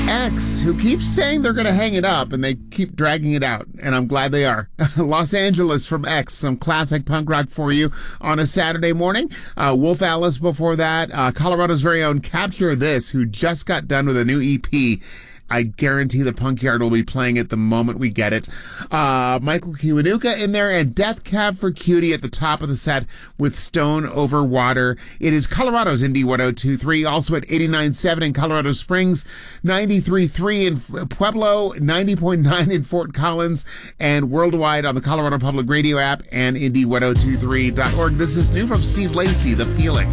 X, who keeps saying they're going to hang it up, and they keep dragging it out, and I'm glad they are. Los Angeles from X, some classic punk rock for you on a Saturday morning. Wolf Alice before that. Colorado's very own Capture This, who just got done with a new EP. I guarantee the Punk Yard will be playing it the moment we get it. Michael Kiwanuka in there, and Death Cab for Cutie at the top of the set with Stone Over Water. It is Colorado's Indie 102.3, also at 89.7 in Colorado Springs, 93.3 in Pueblo, 90.9 in Fort Collins, and worldwide on the Colorado Public Radio app and Indie102.3.org. This is new from Steve Lacy, The Feeling.